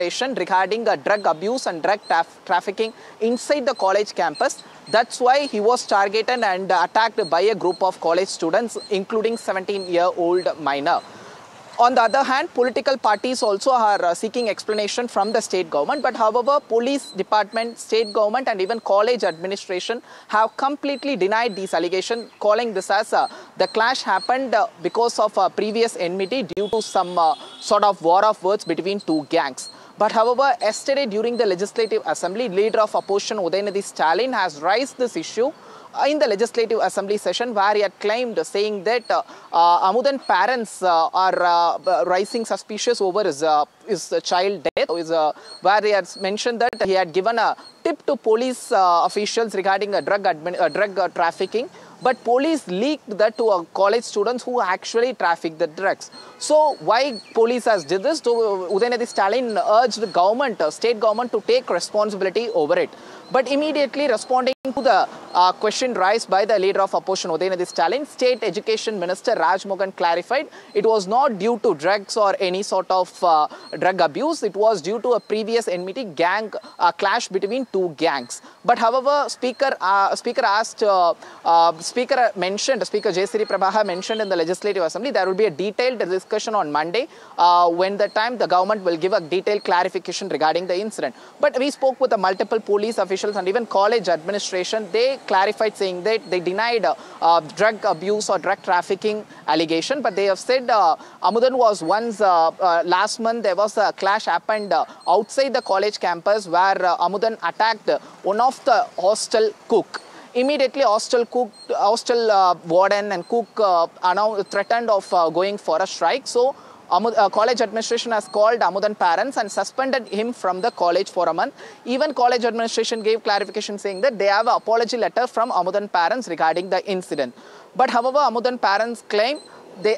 regarding drug abuse and drug trafficking inside the college campus. That's why he was targeted and attacked by a group of college students, including 17-year-old minor. On the other hand, political parties also are seeking explanation from the state government. But however, police department, state government and even college administration have completely denied these allegations, calling this as the clash happened because of previous enmity due to some sort of war of words between two gangs. But however, yesterday during the Legislative Assembly, leader of opposition Udayanidhi Stalin has raised this issue in the Legislative Assembly session, where he had claimed, saying that Amudan parents are rising suspicious over his child death, where he has mentioned that he had given a tip to police officials regarding drug trafficking. But police leaked that to college students who actually traffic the drugs. So why police has did this? So Udayanidhi Stalin urged the government, state government, to take responsibility over it. But immediately responding to the question raised by the leader of opposition Udayanidhi Stalin, State Education Minister Raj Mohan clarified it was not due to drugs or any sort of drug abuse. It was due to a previous enmity gang clash between two gangs. But however, Speaker Jayasiri Prabha mentioned in the Legislative Assembly there will be a detailed discussion on Monday when the government will give a detailed clarification regarding the incident. But we spoke with the multiple police officials and even college administration. They clarified, saying that they denied drug abuse or drug trafficking allegation, but they have said Amudan was once last month there was a clash happened outside the college campus where Amudan attacked one of the hostel cook. Immediately, hostel warden and cook are now threatened of going for a strike. So college administration has called Amudan parents and suspended him from the college for a month. Even college administration gave clarification, saying that they have an apology letter from Amudan parents regarding the incident. But however, Amudan parents claim the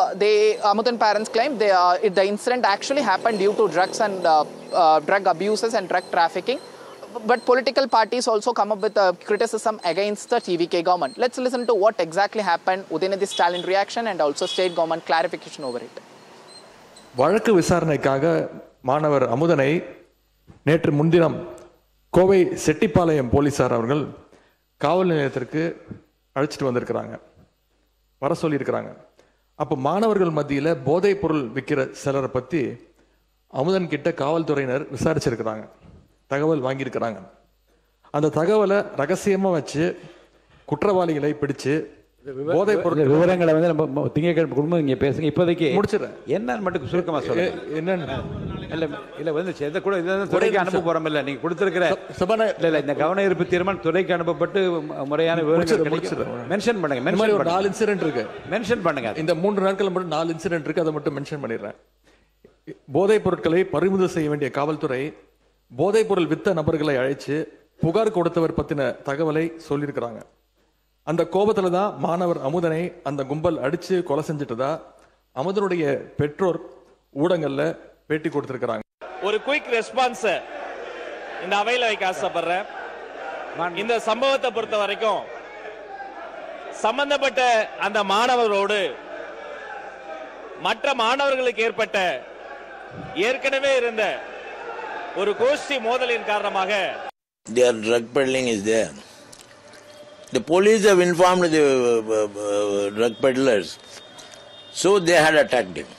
incident actually happened due to drugs and drug abuses and drug trafficking. But political parties also come up with criticism against the TVK government. Let's listen to what exactly happened, Udayanidhi Stalin reaction and also state government clarification over it. வழக்கு விசாரணைக்காக மாணவர் அமுதனை நேற்று முன்தினம் கோவை செட்டிப்பாளையம் போலீசார் அவர்கள் காவல் நிலையத்திற்கு அழைச்சிட்டு வந்திருக்கிறாங்க, வர சொல்லியிருக்கிறாங்க. அப்போ மாணவர்கள் மத்தியில் போதைப் பொருள் விற்கிற சிலரை பற்றி அமுதன் கிட்ட காவல்துறையினர் விசாரிச்சிருக்கிறாங்க, தகவல் வாங்கியிருக்கிறாங்க. அந்த தகவலை ரகசியமாக வச்சு குற்றவாளிகளை பிடிச்சு போதைப் பொருள் விவரங்களை வந்து நம்ம திங்கட்கிழமை குடும்பம் இங்கே பேசுங்க. இப்போதைக்கு முடிச்சிடறேன். என்னன்னு மட்டும் சுருக்கமாக சொல்லுங்க. என்னன்னு இல்லை வந்து எதை கூட இதான் துறைக்கு அனுப்ப போகிறோம். இல்லை நீங்கள் கொடுத்துருக்கிற இல்லை இந்த கவன ஈர்ப்பு தீர்மானம் துறைக்கு அனுப்பப்பட்டு முறையான விவரங்கள் மென்ஷன் பண்ணுங்க. மென்ஷன் 4 இன்சிடென்ட் இருக்கு, மென்ஷன் பண்ணுங்க. இந்த 3 நாட்கள் மட்டும் 4 இன்சிடென்ட் இருக்கு, அதை மட்டும் மென்ஷன் பண்ணிடுறேன். போதைப் பொருட்களை பறிமுதல் செய்ய வேண்டிய காவல்துறை போதைப் பொருள் வித்த நபர்களை அழைச்சு புகார் கொடுத்தவர் பத்தின தகவலை சொல்லியிருக்கிறாங்க. அந்த கோபத்துல தான் மாணவர் அமுதனை அந்த கும்பல் அடிச்சு கொலை செஞ்சிட்டதா அமுதனுடைய பெற்றோர் ஊடகங்கள்ல பேட்டி கொடுத்திருக்கிறாங்க. ஒரு குயிக் ரெஸ்பான்ஸ் இந்த அவையில வைக்க ஆசைப்படுறேன். இந்த சம்பவத்தை பொறுத்த வரைக்கும் சம்பந்தப்பட்ட அந்த மாணவரோடு மற்ற மாணவர்களுக்கு ஏற்பட்ட ஏற்கனவே இருந்த ஒரு கோஷ்டி மோதலின் காரணமாக their drug peddling is there. The police have informed the drug peddlers, so they had attacked him.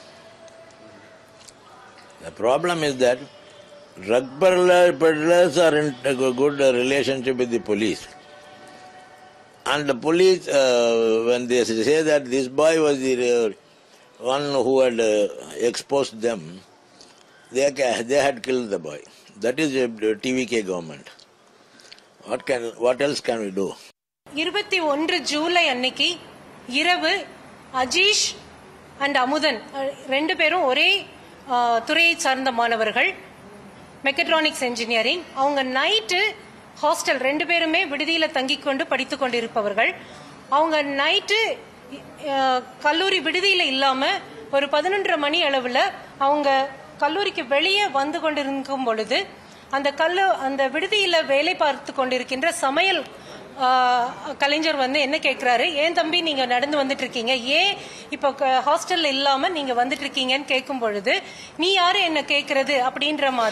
The problem is that drug peddlers are in a good relationship with the police. And the police, when they say that this boy was the one who had exposed them, they had killed the boy. That is the TVK government. What else can we do? 21 July அன்னைக்கு இரவு Ajeesh and Amudhan ரெண்டு பேரும் ஒரே துறையை சார்ந்த மாணவர்கள், mechatronics engineering. அவங்க night hostel, ரெண்டு பேருமே விடுதியில் தங்கிக் கொண்டு படித்து கொண்டிருப்பவர்கள். அவங்க நைட்டு கல்லூரி விடுதியில் இல்லாமல் ஒரு 11:30 மணி அளவில் அவங்க கல்லூரிக்கு வெளியே வந்து கொண்டிருக்கும் பொழுது அந்த விடுதியில் வேலை பார்த்து கொண்டிருக்கின்ற சமையல் கலைஞர் வந்து என்ன கேட்கிறாரு, ஏன் தம்பி நீங்க நடந்து வந்துட்டு இருக்கீங்க, ஏன் இப்போ ஹாஸ்டல்ல இல்லாம நீங்க வந்துட்டு இருக்கீங்கன்னு கேட்கும் பொழுது, நீ யாரு என்ன கேட்கறது அப்படின்ற மாதிரி